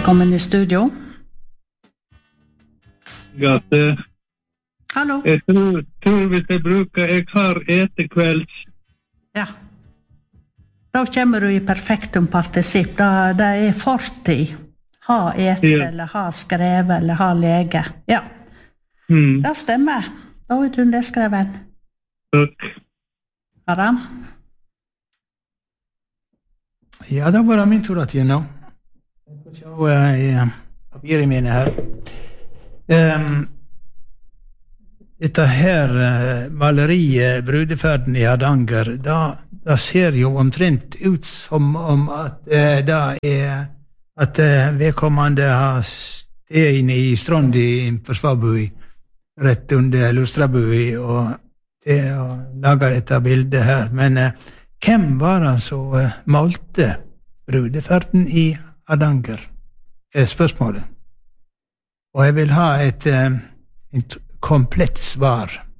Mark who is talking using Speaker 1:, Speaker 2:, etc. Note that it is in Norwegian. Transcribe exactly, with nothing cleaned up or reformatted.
Speaker 1: Velkommen i studio.
Speaker 2: Gate.
Speaker 1: Hallo.
Speaker 2: Jeg tror, tror hvis jeg bruker, jeg har etekvelds.
Speaker 1: Ja. Da kommer du i perfektum partisipp. Da, det er fortid. Ha ete,
Speaker 2: Ja.
Speaker 1: eller ha skrevet, eller ha lege. Ja.
Speaker 2: Mm.
Speaker 1: Det stemmer. Da er du det skreven.
Speaker 2: Takk.
Speaker 1: Aram?
Speaker 3: Ja, da var det min tur at nå. Jeg får se uh, papiret mine her. Um, dette her uh, maleriet, Brudeferden i Hardanger, da, da ser jo omtrent ut som om at uh, det er at uh, vedkommende har sted inne i Strondi på Svabui, rett under Lustrabui, og det har laget dette bildet her. Men uh, hvem var det som uh, malte Brudeferden i Hardanger? Er spørsmålet. Og jeg vil ha et, uh, et komplett svar.